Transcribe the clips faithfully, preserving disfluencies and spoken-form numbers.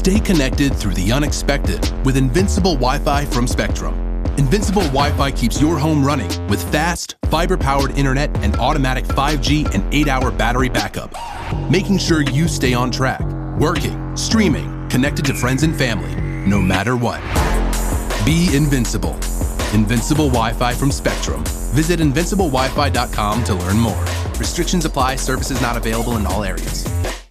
Stay connected through the unexpected with Invincible Wi-Fi from Spectrum. Invincible Wi-Fi keeps your home running with fast, fiber-powered internet and automatic five G and eight hour battery backup, making sure you stay on track, working, streaming, connected to friends and family, no matter what. Be invincible. Invincible Wi-Fi from Spectrum. Visit invincible wi fi dot com to learn more. Restrictions apply. Services not available in all areas.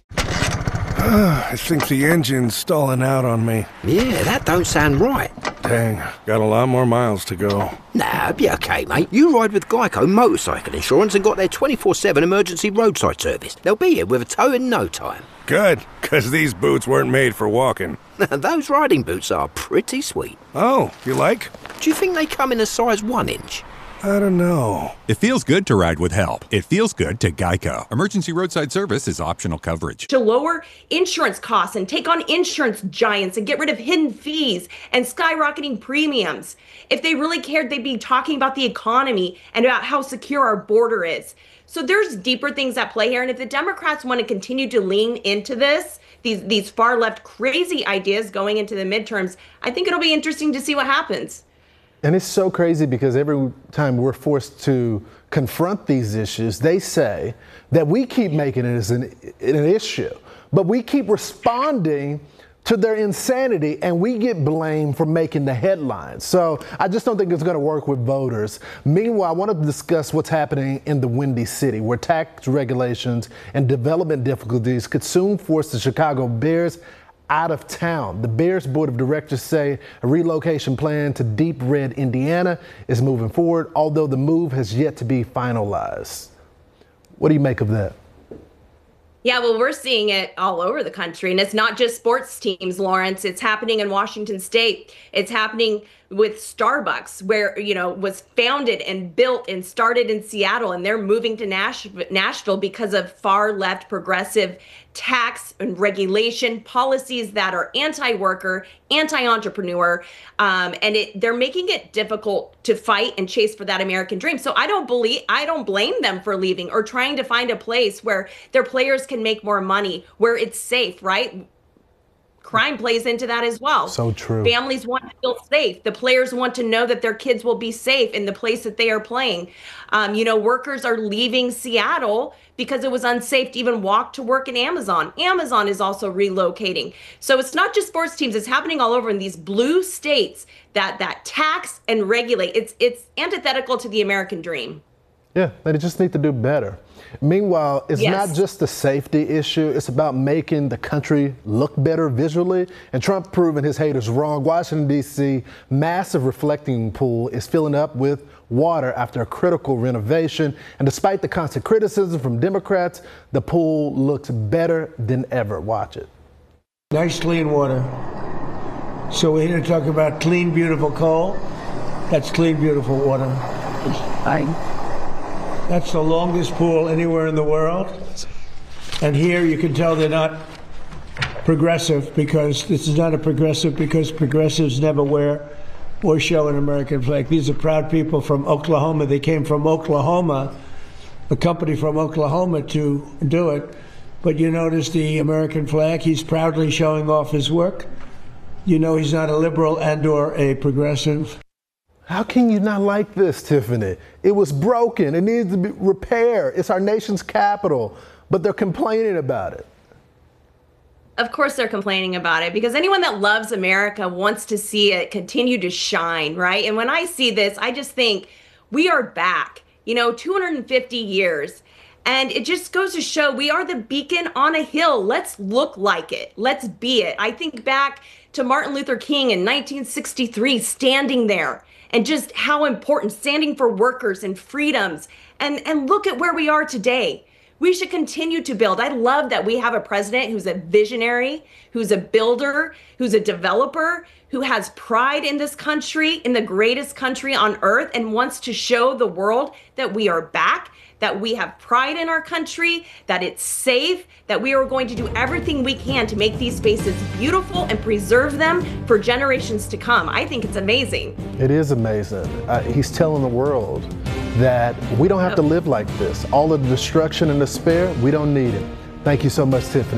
I think the engine's stalling out on me. Yeah, that don't sound right. Dang, got a lot more miles to go. Nah, be okay, mate. You ride with Geico Motorcycle Insurance and got their twenty-four seven emergency roadside service. They'll be here with a tow in no time. Good, because these boots weren't made for walking. Those riding boots are pretty sweet. Oh, you like? Do you think they come in a size one inch? I don't know. It feels good to ride with help. It feels good to Geico. Emergency roadside service is optional coverage. To lower insurance costs and take on insurance giants and get rid of hidden fees and skyrocketing premiums. If they really cared, they'd be talking about the economy and about how secure our border is. So there's deeper things at play here. And if the Democrats want to continue to lean into this, these, these far left crazy ideas going into the midterms, I think it'll be interesting to see what happens. And it's so crazy because every time we're forced to confront these issues, they say that we keep making it as an, an issue, but we keep responding to their insanity and we get blamed for making the headlines. So I just don't think it's going to work with voters. Meanwhile, I want to discuss what's happening in the Windy City, where tax regulations and development difficulties could soon force the Chicago Bears out of town. The Bears Board of Directors say a relocation plan to Deep Red, Indiana is moving forward, although the move has yet to be finalized. What do you make of that? Yeah, well, we're seeing it all over the country, and it's not just sports teams, Lawrence. It's happening in Washington State. It's happening with Starbucks, where, you know, was founded and built and started in Seattle, and they're moving to Nash- Nashville because of far left progressive tax and regulation policies that are anti-worker, anti-entrepreneur, um, and it, they're making it difficult to fight and chase for that American dream. So I don't believe, I don't blame them for leaving or trying to find a place where their players can make more money, where it's safe, right? Crime plays into that as well. So true. Families want to feel safe. The players want to know that their kids will be safe in the place that they are playing. Um, you know, workers are leaving Seattle because it was unsafe to even walk to work in Amazon. Amazon is also relocating. So it's not just sports teams. It's happening all over in these blue states that that tax and regulate. It's it's antithetical to the American dream. Yeah, they just need to do better. Meanwhile, it's Yes. not just a safety issue. It's about making the country look better visually. And Trump proving his haters wrong. Washington, D C massive reflecting pool is filling up with water after a critical renovation. And despite the constant criticism from Democrats, the pool looks better than ever. Watch it. Nice clean water. So we're here to talk about clean, beautiful coal. That's clean, beautiful water. That's the longest pool anywhere in the world. And here you can tell they're not progressive, because this is not a progressive because progressives never wear or show an American flag. These are proud people from Oklahoma. They came from Oklahoma, a company from Oklahoma, to do it. But you notice the American flag, he's proudly showing off his work. You know he's not a liberal and or a progressive. How can you not like this, Tiffany? It was broken. It needs to be repaired. It's our nation's capital, but they're complaining about it. Of course they're complaining about it, because anyone that loves America wants to see it continue to shine, right? And when I see this, I just think we are back, you know, two hundred fifty years. And it just goes to show we are the beacon on a hill. Let's look like it. Let's be it. I think back to Martin Luther King in nineteen sixty-three, standing there, and just how important, standing for workers and freedoms. And, and look at where we are today. We should continue to build. I love that we have a president who's a visionary, who's a builder, who's a developer, who has pride in this country, in the greatest country on earth, and wants to show the world that we are back, that we have pride in our country, that it's safe, that we are going to do everything we can to make these spaces beautiful and preserve them for generations to come. I think it's amazing. It is amazing. Uh, he's telling the world that we don't have to live like this. All of the destruction and despair, we don't need it. Thank you so much, Tiffany.